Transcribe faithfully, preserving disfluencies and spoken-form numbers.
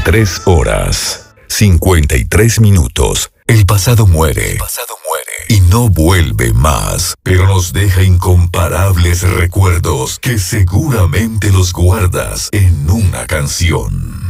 veintitrés horas, cincuenta y tres minutos. El pasado muere. El pasado muere. Y no vuelve más, pero nos deja incomparables recuerdos que seguramente los guardas en una canción.